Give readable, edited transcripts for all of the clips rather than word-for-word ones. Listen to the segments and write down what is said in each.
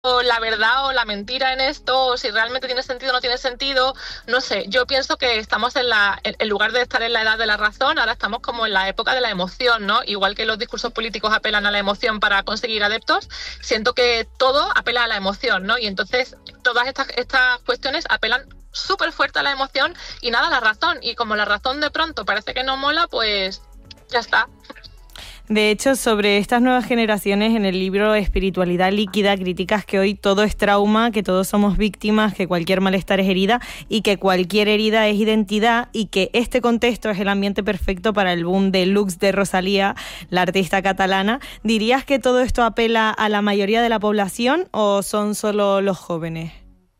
la verdad o la mentira en esto, o si realmente tiene sentido o no tiene sentido, no sé. Yo pienso que estamos en lugar de estar en la edad de la razón, ahora estamos como en la época de la emoción, ¿no? Igual que los discursos políticos apelan a la emoción para conseguir adeptos, siento que todo apela a la emoción, ¿no? Y entonces todas estas cuestiones apelan súper fuerte a la emoción y nada a la razón. Y como la razón de pronto parece que no mola, pues ya está. De hecho, sobre estas nuevas generaciones, en el libro Espiritualidad Líquida criticas que hoy todo es trauma, que todos somos víctimas, que cualquier malestar es herida y que cualquier herida es identidad, y que este contexto es el ambiente perfecto para el boom de looks de Rosalía, la artista catalana. ¿Dirías que todo esto apela a la mayoría de la población o son solo los jóvenes?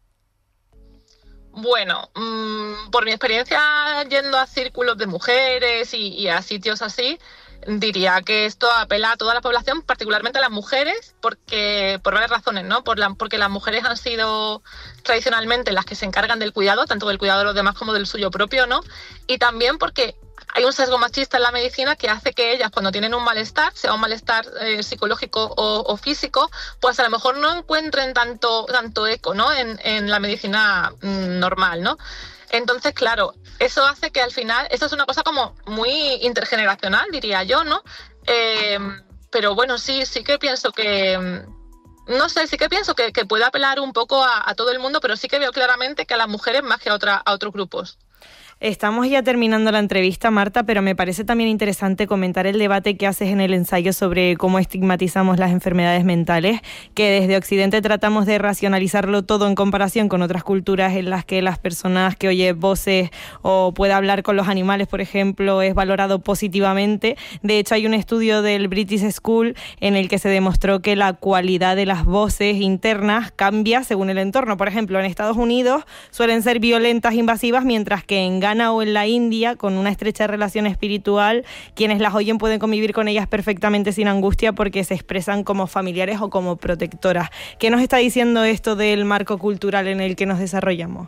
Bueno, por mi experiencia yendo a círculos de mujeres y a sitios así, diría que esto apela a toda la población, particularmente a las mujeres, porque por varias razones, ¿no? Porque las mujeres han sido tradicionalmente las que se encargan del cuidado, tanto del cuidado de los demás como del suyo propio, ¿no? Y también porque hay un sesgo machista en la medicina que hace que ellas, cuando tienen un malestar, sea un malestar psicológico o físico, pues a lo mejor no encuentren tanto eco, ¿no? En la medicina normal, ¿no? Entonces, claro, eso hace que al final, esto es una cosa como muy intergeneracional, diría yo, ¿no? Pero bueno, sí que pienso que, no sé, sí que pienso que puede apelar un poco a todo el mundo, pero sí que veo claramente que a las mujeres más que a otros grupos. Estamos ya terminando la entrevista, Marta, pero me parece también interesante comentar el debate que haces en el ensayo sobre cómo estigmatizamos las enfermedades mentales, que desde Occidente tratamos de racionalizarlo todo en comparación con otras culturas en las que las personas que oye voces o puede hablar con los animales, por ejemplo, es valorado positivamente. De hecho, hay un estudio del British School en el que se demostró que la cualidad de las voces internas cambia según el entorno. Por ejemplo, en Estados Unidos suelen ser violentas, invasivas, mientras que en Ghana o en la India, con una estrecha relación espiritual, quienes las oyen pueden convivir con ellas perfectamente sin angustia porque se expresan como familiares o como protectoras. ¿Qué nos está diciendo esto del marco cultural en el que nos desarrollamos?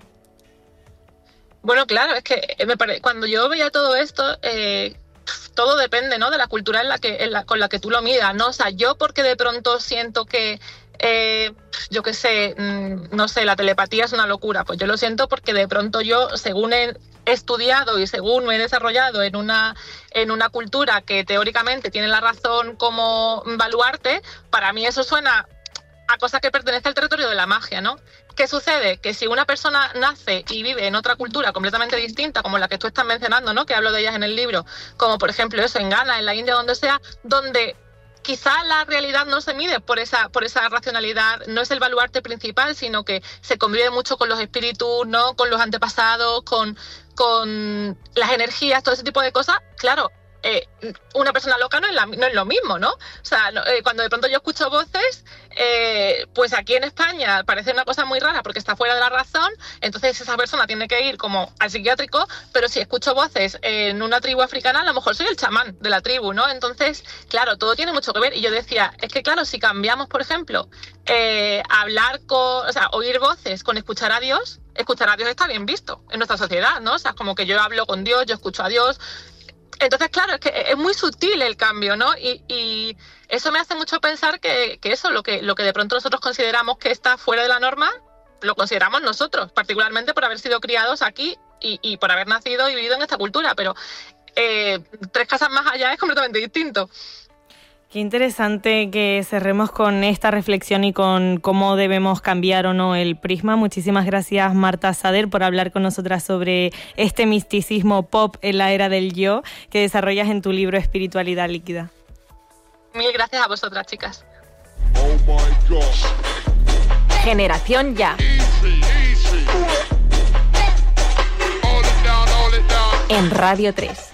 Bueno, claro, es que cuando yo veía todo esto, todo depende, ¿no?, de la cultura con la que tú lo midas, ¿no? O sea, yo porque de pronto siento que yo qué sé, no sé, la telepatía es una locura, pues yo lo siento porque de pronto yo, según he estudiado y según me he desarrollado en una cultura que teóricamente tiene la razón como baluarte, para mí eso suena a cosa que pertenece al territorio de la magia, ¿no? ¿Qué sucede? Que si una persona nace y vive en otra cultura completamente distinta, como la que tú estás mencionando, ¿no?, que hablo de ellas en el libro, como por ejemplo eso, en Ghana, en la India, donde sea, donde quizá la realidad no se mide por esa racionalidad, no es el baluarte principal, sino que se convive mucho con los espíritus, ¿no?, con los antepasados, con las energías, todo ese tipo de cosas. Claro, una persona loca no es lo mismo, ¿no? O sea, cuando de pronto yo escucho voces, pues aquí en España parece una cosa muy rara porque está fuera de la razón, entonces esa persona tiene que ir como al psiquiátrico, pero si escucho voces en una tribu africana, a lo mejor soy el chamán de la tribu, ¿no? Entonces, claro, todo tiene mucho que ver. Y yo decía, es que claro, si cambiamos, por ejemplo, oír voces con escuchar a Dios está bien visto en nuestra sociedad, ¿no? O sea, es como que yo hablo con Dios, yo escucho a Dios. Entonces, claro, es que es muy sutil el cambio, ¿no? Y eso me hace mucho pensar que eso, lo que de pronto nosotros consideramos que está fuera de la norma, lo consideramos nosotros, particularmente por haber sido criados aquí y por haber nacido y vivido en esta cultura, pero 3 casas más allá es completamente distinto. Qué interesante que cerremos con esta reflexión y con cómo debemos cambiar o no el prisma. Muchísimas gracias, Marta Sader, por hablar con nosotras sobre este misticismo pop en la era del yo que desarrollas en tu libro Espiritualidad Líquida. Mil gracias a vosotras, chicas. Generación Ya. En Radio 3.